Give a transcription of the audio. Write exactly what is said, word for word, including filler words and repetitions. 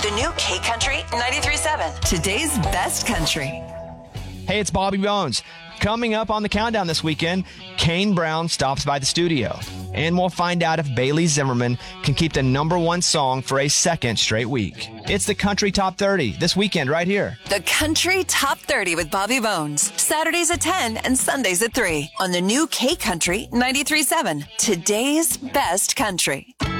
The new K Country ninety-three point seven. Today's best country. Hey, it's Bobby Bones. Coming up on the countdown this weekend, Kane Brown stops by the studio. And we'll find out if Bailey Zimmerman can keep the number one song for a second straight week. It's the Country Top thirty this weekend right here. The Country Top thirty with Bobby Bones. Saturdays at ten and Sundays at three on the new K Country ninety-three point seven. Today's best country.